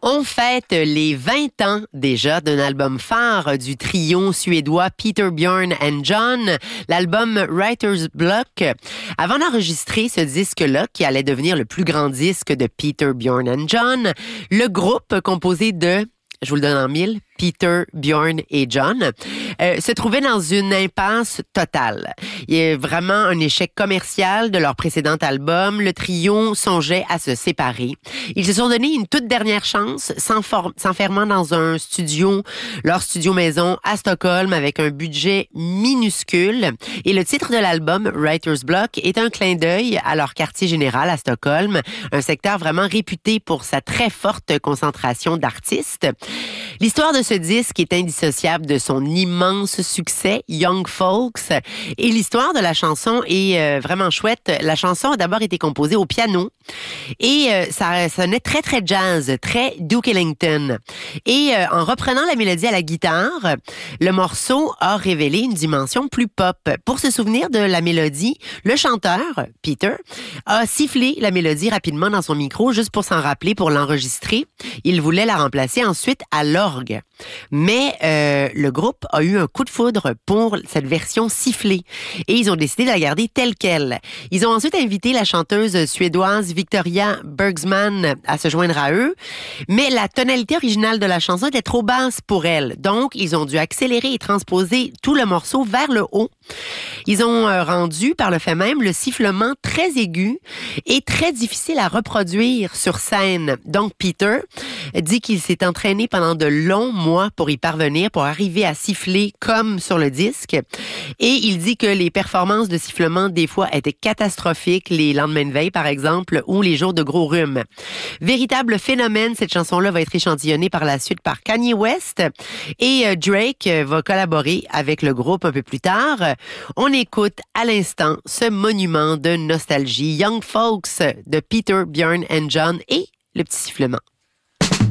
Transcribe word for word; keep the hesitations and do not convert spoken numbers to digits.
On fête les vingt ans déjà d'un album phare du trio suédois Peter, Björn and John, l'album Writer's Block. Avant d'enregistrer ce disque-là, qui allait devenir le plus grand disque de Peter, Björn and John, le groupe composé de, je vous le donne en mille, Peter, Björn et John, euh, se trouvaient dans une impasse totale. Il y a vraiment un échec commercial de leur précédent album. Le trio songeait à se séparer. Ils se sont donné une toute dernière chance, s'enfor- s'enfermant dans un studio, leur studio maison à Stockholm, avec un budget minuscule. Et le titre de l'album, Writer's Block, est un clin d'œil à leur quartier général à Stockholm, un secteur vraiment réputé pour sa très forte concentration d'artistes. L'histoire de ce disque est indissociable de son immense succès, Young Folks. Et l'histoire de la chanson est euh, vraiment chouette. La chanson a d'abord été composée au piano et euh, ça sonnait très, très jazz, très Duke Ellington. Et euh, en reprenant la mélodie à la guitare, le morceau a révélé une dimension plus pop. Pour se souvenir de la mélodie, le chanteur, Peter, a sifflé la mélodie rapidement dans son micro juste pour s'en rappeler, pour l'enregistrer. Il voulait la remplacer ensuite à l'orgue. Mais euh, le groupe a eu un coup de foudre pour cette version sifflée et ils ont décidé de la garder telle qu'elle. Ils ont ensuite invité la chanteuse suédoise Victoria Bergsman à se joindre à eux, mais la tonalité originale de la chanson était trop basse pour elle. Donc, ils ont dû accélérer et transposer tout le morceau vers le haut. Ils ont euh, rendu, par le fait même, le sifflement très aigu et très difficile à reproduire sur scène. Donc, Peter dit qu'il s'est entraîné pendant de longs mois pour y parvenir, pour arriver à siffler comme sur le disque. Et il dit que les performances de sifflement, des fois, étaient catastrophiques, les lendemains de veille, par exemple, ou les jours de gros rhume. Véritable phénomène, cette chanson-là va être échantillonnée par la suite par Kanye West. Et euh, Drake va collaborer avec le groupe un peu plus tard. On écoute à l'instant ce monument de nostalgie, Young Folks de Peter, Björn and John et le petit sifflement.